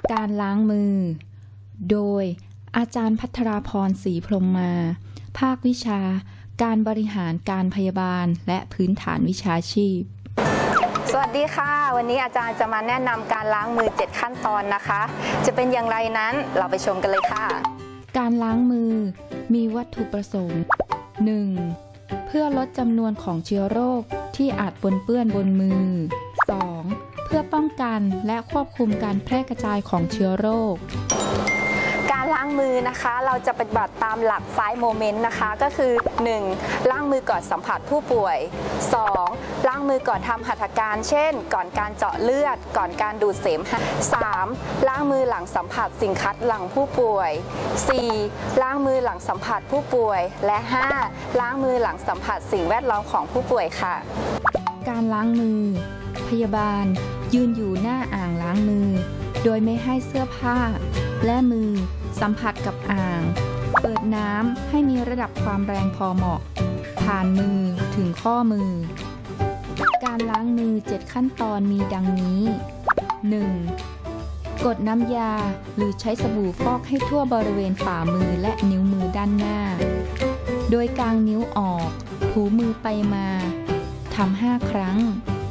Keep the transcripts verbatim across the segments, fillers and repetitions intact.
การล้างมือโดยอาจารย์พัทราพรศรีพรหมมา ภาควิชาการบริหารการพยาบาลและพื้นฐานวิชาชีพสวัสดีค่ะวันนี้อาจารย์จะมาแนะนำการล้างมือเจ็ดขั้นตอนนะคะจะเป็นอย่างไรนั้นเราไปชมกันเลยค่ะการล้างมือมีวัตถุประสงค์ หนึ่ง เพื่อลดจำนวนของเชื้อโรคที่อาจปนเปื้อนบนมือ สอง เพื่อป้องกันและควบคุมการแพร่กระจายของเชื้อโรคการล้างมือนะคะเราจะปฏิบัติตามหลักไฟว์โมเมนต์นะคะก็คือ หนึ่ง ล้างมือก่อนสัมผัสผู้ป่วย สอง ล้างมือก่อนทำหัตถการเช่นก่อนการเจาะเลือดก่อนการดูดเสมหะ สาม ล้างมือหลังสัมผัสสิ่งคัดหลั่งผู้ป่วย สี่ ล้างมือหลังสัมผัสผู้ป่วยและ ห้า ล้างมือหลังสัมผัสสิ่งแวดล้อมของผู้ป่วยค่ะการล้างมือพยาบาลยืนอยู่หน้าอ่างล้างมือโดยไม่ให้เสื้อผ้าและมือสัมผัสกับอ่างเปิดน้ำให้มีระดับความแรงพอเหมาะผ่านมือถึงข้อมือการล้างมือเจ็ดขั้นตอนมีดังนี้ หนึ่ง กดน้ำยาหรือใช้สบู่ฟอกให้ทั่วบริเวณฝ่ามือและนิ้วมือด้านหน้าโดยกางนิ้วออกถูมือไปมาทำห้าครั้ง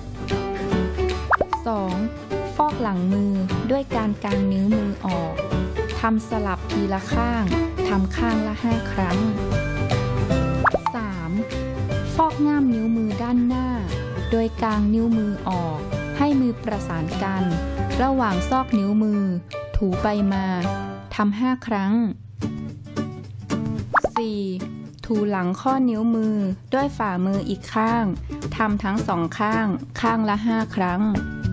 สอง ฟอกหลังมือด้วยการกางนิ้วมือออกทำสลับทีละข้างทำข้างละห้าครั้ง สาม ฟอกง่ามนิ้วมือด้านหน้าโดยกางนิ้วมือออกให้มือประสานกันระหว่างซอกนิ้วมือถูไปมาทำห้าครั้ง สี่ ถูหลังข้อนิ้วมือด้วยฝ่ามืออีกข้างทำทั้งสองข้างข้างละห้าครั้ง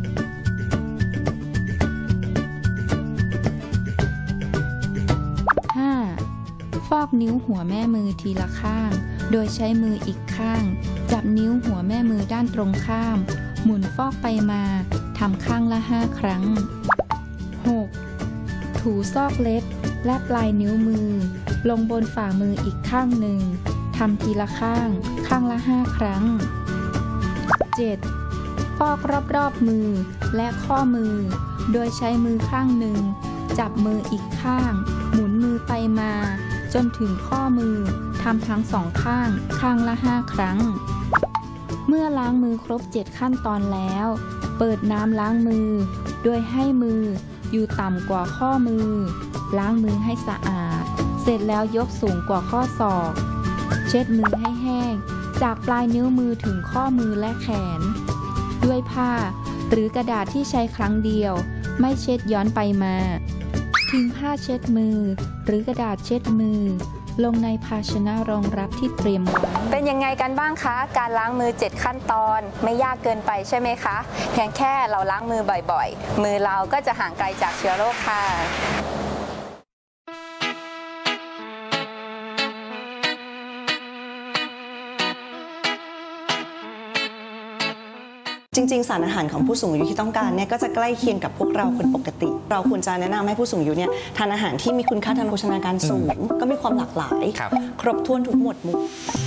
ห้า ฟอกนิ้วหัวแม่มือทีละข้างโดยใช้มืออีกข้างจับนิ้วหัวแม่มือด้านตรงข้ามหมุนฟอกไปมาทำข้างละห้าครั้ง หก ถูซอกเล็บและปลายนิ้วมือลงบนฝ่ามืออีกข้างหนึ่งทำทีละข้างข้างละห้าครั้ง เจ็ด ฟอกรอบๆมือและข้อมือโดยใช้มือข้างหนึ่งจับมืออีกข้างหมุนมือไปมาจนถึงข้อมือทำทั้งสองข้างข้างละห้าครั้งเมื่อล้างมือครบเจ็ดขั้นตอนแล้วเปิดน้ำล้างมือโดยให้มืออยู่ต่ำกว่าข้อมือล้างมือให้สะอาดเสร็จแล้วยกสูงกว่าข้อศอกเช็ดมือให้แห้งจากปลายนิ้วมือถึงข้อมือและแขนด้วยผ้าหรือกระดาษที่ใช้ครั้งเดียวไม่เช็ดย้อนไปมาทิ้งผ้าเช็ดมือหรือกระดาษเช็ดมือลงในภาชนะรองรับที่เตรียมไว้เป็นยังไงกันบ้างคะการล้างมือเจ็ดขั้นตอนไม่ยากเกินไปใช่ไหมคะเพียงแค่เราล้างมือบ่อยๆมือเราก็จะห่างไกลจากเชื้อโรคค่ะจริงๆสารอาหารของผู้สูงอายุที่ต้องการเนี่ยก็จะใกล้เคียงกับพวกเราคนปกติเราควรจะแนะนำให้ผู้สูงอายุเนี่ยทานอาหารที่มีคุณค่าทางโภชนาการสูงก็มีความหลากหลายครบถ้วนทุกหมวดหมู่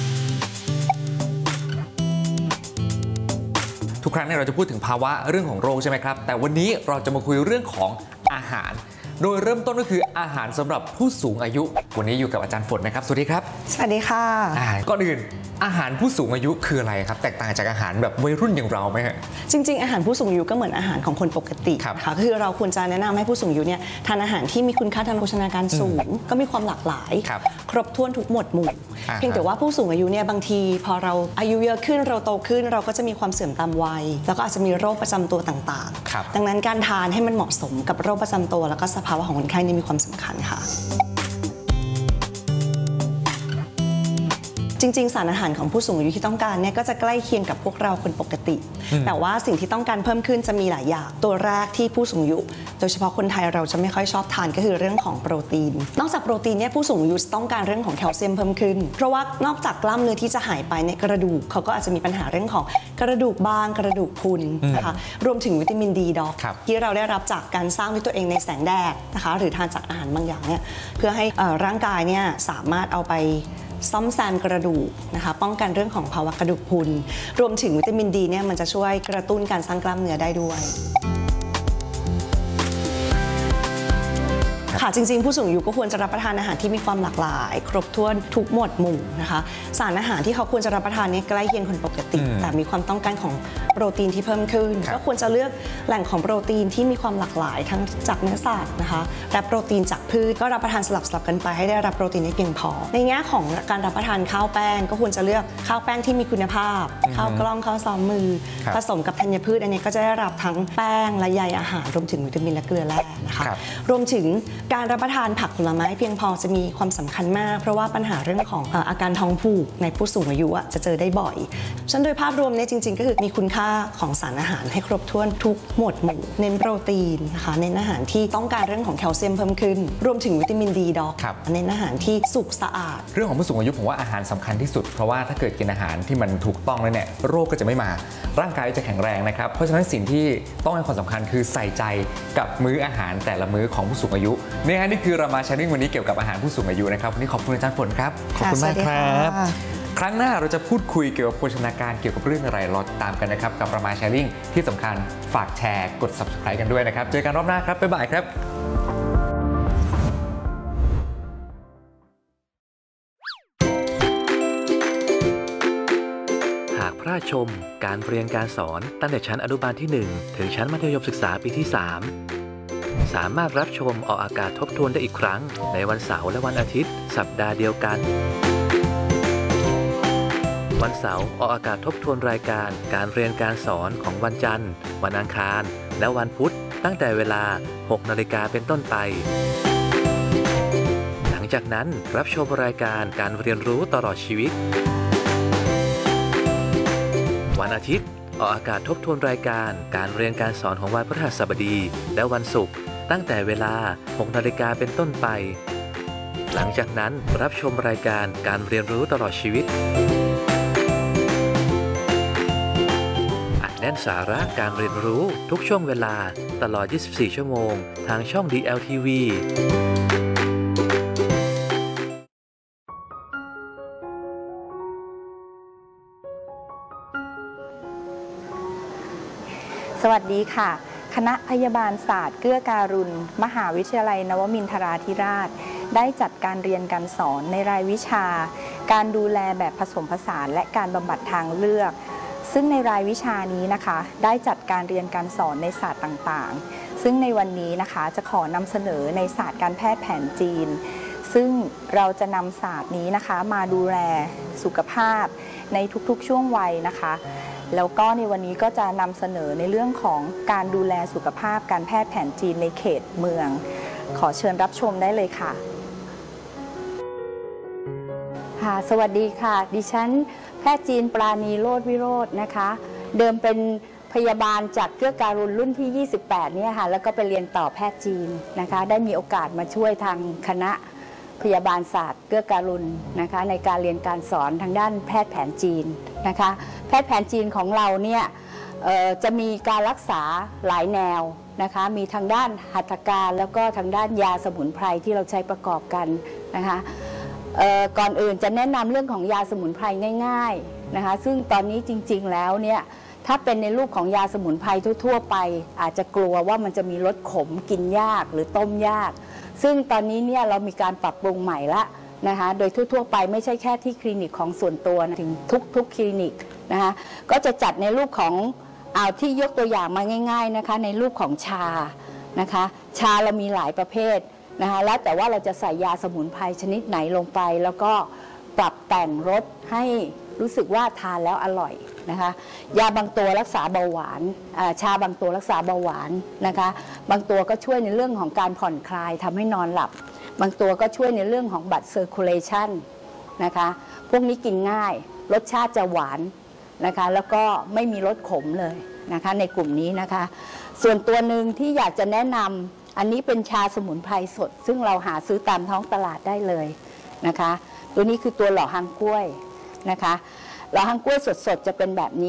ทุกครั้งเนี่ยเราจะพูดถึงภาวะเรื่องของโรคใช่ไหมครับแต่วันนี้เราจะมาคุยเรื่องของอาหารโดยเริ่มต้นก็คืออาหารสำหรับผู้สูงอายุวันนี้อยู่กับอาจารย์ฝนนะครับสวัสดีครับสวัสดีค่ะก่อนอื่นอาหารผู้สูงอายุคืออะไรครับแตกต่างจากอาหารแบบวัยรุ่นอย่างเราไหมฮะจริงๆอาหารผู้สูงอายุก็เหมือนอาหารของคนปกติค่ะคือเราควรจะแนะนำให้ผู้สูงอายุเนี่ยทานอาหารที่มีคุณค่าทางโภชนาการสูงก็มีความหลากหลายครบถ้วนทุกหมวดหมู่เพียงแต่ว่าผู้สูงอายุเนี่ยบางทีพอเราอายุเยอะขึ้นเราโตขึ้นเราก็จะมีความเสื่อมตามวัยแล้วก็อาจจะมีโรคประจำตัวต่างๆดังนั้นการทานให้มันเหมาะสมกับโรคประจำตัวแล้วก็สภาวะของคนไข้นี่มีความสำคัญค่ะจริงๆสารอาหารของผู้สูงอายุที่ต้องการเนี่ยก็จะใกล้เคียงกับพวกเราคนปกติแต่ว่าสิ่งที่ต้องการเพิ่มขึ้นจะมีหลายอย่างตัวแรกที่ผู้สูงอายุโดยเฉพาะคนไทยเราจะไม่ค่อยชอบทานก็คือเรื่องของโปรตีนนอกจากโปรตีนเนี่ยผู้สูงอายุต้องการเรื่องของแคลเซียมเพิ่มขึ้นเพราะว่านอกจากกล้ามเนื้อที่จะหายไปเนี่ยกระดูกเขาก็อาจจะมีปัญหาเรื่องของกระดูกบางกระดูกพรุนนะคะรวมถึงวิตามินดีดอกที่เราได้รับจากการสร้างด้วยตัวเองในแสงแดดนะคะหรือทานจากอาหารบางอย่างเนี่ยเพื่อให้ร่างกายเนี่ยสามารถเอาไปซ่อมแซมกระดูกนะคะป้องกันเรื่องของภาวะกระดูกพรุนรวมถึงวิตามินดีเนี่ยมันจะช่วยกระตุ้นการสร้างกล้ามเนื้อได้ด้วยค่ะจริงๆผู้สูงอายุก็ควรจะรับประทานอาหารที่มีความหลากหลายครบถ้วนทุกหมวดหมู่นะคะสารอาหารที่เขาควรจะรับประทานเนี่ยใกล้เคียงคนปกติแต่มีความต้องการของโปรตีนที่เพิ่มขึ้นก็ควรจะเลือกแหล่งของโปรตีนที่มีความหลากหลายทั้งจากเนื้อสัตว์นะคะและโปรตีนจากพืชก็รับประทานสลับสลับกันไปให้ได้รับโปรตีนได้เพียงพอในแง่ของการรับประทานข้าวแป้งก็ควรจะเลือกข้าวแป้งที่มีคุณภาพข้าวกล้องข้าวซ้อมมือผสมกับธัญพืชอันนี้ก็จะได้รับทั้งแป้งและใยอาหารรวมถึงวิตามินและเกลือแร่นะคะรวมถึงการรับประทานผักผลไม้เพียงพอจะมีความสำคัญมากเพราะว่าปัญหาเรื่องของอาการท้องผูกในผู้สูงอายุจะเจอได้บ่อยฉะนั้นโดยภาพรวมเนี่ยจริงๆก็คือมีคุณค่าของสารอาหารให้ครบถ้วนทุกหมวดหมู่เน้นโปรตีนนะคะเน้นอาหารที่ต้องการเรื่องของแคลเซียมเพิ่มขึ้นรวมถึงวิตามินดีดอกเน้นอาหารที่สุกสะอาดเรื่องของผู้สูงอายุผมว่าอาหารสำคัญที่สุดเพราะว่าถ้าเกิดกินอาหารที่มันถูกต้องแล้วเนี่ยโรคก็จะไม่มาร่างกายจะแข็งแรงนะครับเพราะฉะนั้นสิ่งที่ต้องให้ความสำคัญคือใส่ใจกับมื้ออาหารแต่ละมื้อของผู้สูงอายุนี่ฮะนี่คือเรามาแชร์ริ่งวันนี้เกี่ยวกับอาหารผู้สูงอายุนะครับวันนี้ขอบคุณอาจารย์ฝนครับขอบคุณมากครับครั้งหน้าเราจะพูดคุยเกี่ยวกับโภชนาการเกี่ยวกับเรื่องอะไรรอติดตามกันนะครับกับเรามาแชร์ริ่งที่สำคัญฝากแชร์กด ซับสไครบ์ กันด้วยนะครับเจอกันรอบหน้าครับบ๊ายบายครับพระชมการเรียนการสอนตั้งแต่ชั้นอนุบาลที่หนึ่งถึงชั้นมัธยมศึกษาปีที่สามสามารถรับชมออกอากาศทบทวนได้อีกครั้งในวันเสาร์และวันอาทิตย์สัปดาห์เดียวกันวันเสาร์ออกอากาศทบทวนรายการการเรียนการสอนของวันจันทร์วันอังคารและวันพุธตั้งแต่เวลา หกนาฬิกาเป็นต้นไปหลังจากนั้นรับชมรายการการเรียนรู้ตลอดชีวิตวันอาทิตย์ออกอากาศทบทวนรายการการเรียนการสอนของวันพฤหัสบดีและวันศุกร์ตั้งแต่เวลา หกนาฬิกาเป็นต้นไปหลังจากนั้นรับชมรายการการเรียนรู้ตลอดชีวิตอัดแน่นสาระการเรียนรู้ทุกช่วงเวลาตลอด ยี่สิบสี่ ชั่วโมงทางช่อง ดี แอล ที วีสวัสดีค่ะคณะพยาบาลศาสตร์เกื้อการุณมหาวิทยาลัยนวมินทราธิราชได้จัดการเรียนการสอนในรายวิชาการดูแลแบบผสมผสานและการบำบัดทางเลือกซึ่งในรายวิชานี้นะคะได้จัดการเรียนการสอนในศาสตร์ต่างๆซึ่งในวันนี้นะคะจะขอนำเสนอในศาสตร์การแพทย์แผนจีนซึ่งเราจะนำศาสตร์นี้นะคะมาดูแลสุขภาพในทุกๆช่วงวัยนะคะแล้วก็ในวันนี้ก็จะนำเสนอในเรื่องของการดูแลสุขภาพการแพทย์แผนจีนในเขตเมืองขอเชิญรับชมได้เลยค่ะค่ะสวัสดีค่ะดิฉันแพทย์จีนปราณีโรจน์วิโรจน์นะคะเดิมเป็นพยาบาลจากเกื้อการุณรุ่นที่ยี่สิบแปดเนี่ยค่ะแล้วก็ไปเรียนต่อแพทย์จีนนะคะได้มีโอกาสมาช่วยทางคณะพยาบาลศาสตร์เกื้อการุณนะคะในการเรียนการสอนทางด้านแพทย์แผนจีนนะคะแพทย์แผนจีนของเราเนี่ยจะมีการรักษาหลายแนวนะคะมีทางด้านหัตถการแล้วก็ทางด้านยาสมุนไพรที่เราใช้ประกอบกันนะคะก่อนอื่นจะแนะนำเรื่องของยาสมุนไพรง่ายๆนะคะซึ่งตอนนี้จริงๆแล้วเนี่ยถ้าเป็นในรูปของยาสมุนไพรทั่วๆไปอาจจะกลัวว่ามันจะมีรสขมกินยากหรือต้มยากซึ่งตอนนี้เนี่ยเรามีการปรับปรุงใหม่ละนะคะโดยทั่วๆไปไม่ใช่แค่ที่คลินิกของส่วนตัวนะถึงทุกๆคลินิกนะคะก็จะจัดในรูปของเอาที่ยกตัวอย่างมาง่ายๆนะคะในรูปของชานะคะชาเรามีหลายประเภทนะคะแล้วแต่ว่าเราจะใส่ยาสมุนไพรชนิดไหนลงไปแล้วก็ปรับแต่งรสให้รู้สึกว่าทานแล้วอร่อยนะคะยาบางตัวรักษาเบาหวานชาบางตัวรักษาเบาหวานนะคะบางตัวก็ช่วยในเรื่องของการผ่อนคลายทำให้นอนหลับบางตัวก็ช่วยในเรื่องของบัตรเซอร์คูลเลชันนะคะพวกนี้กินง่ายรสชาติจะหวานนะคะแล้วก็ไม่มีรสขมเลยนะคะในกลุ่มนี้นะคะส่วนตัวหนึ่งที่อยากจะแนะนำอันนี้เป็นชาสมุนไพรสดซึ่งเราหาซื้อตามท้องตลาดได้เลยนะคะตัวนี้คือตัวหล่อฮังกล้วยนะคะหล่อฮังกล้วยสดๆจะเป็นแบบนี้